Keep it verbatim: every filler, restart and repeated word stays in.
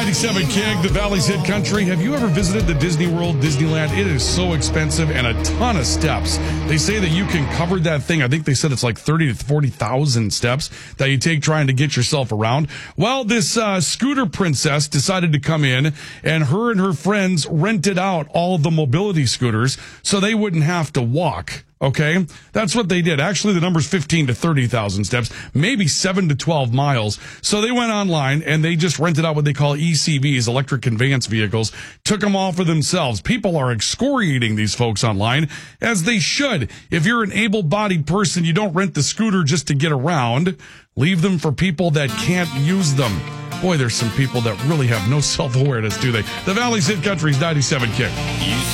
ninety-seven Kig, the Valley's Hit Country. Have you ever visited the Disney World, Disneyland? It is so expensive and a ton of steps. They say that you can cover that thing. I think they said it's like thirty to forty thousand steps that you take trying to get yourself around. Well, this uh, scooter princess decided to come in, and her and her friends rented out all of the mobility scooters so they wouldn't have to walk. Okay, that's what they did. Actually, the number's fifteen to thirty thousand steps, maybe seven to twelve miles. So they went online and they just rented out what they call E C Vs, electric conveyance vehicles, took them all for themselves. People are excoriating these folks online, as they should. If you're an able-bodied person, you don't rent the scooter just to get around. Leave them for people that can't use them. Boy, there's some people that really have no self-awareness, do they? The Valley's Hit Country's ninety-seven Kig.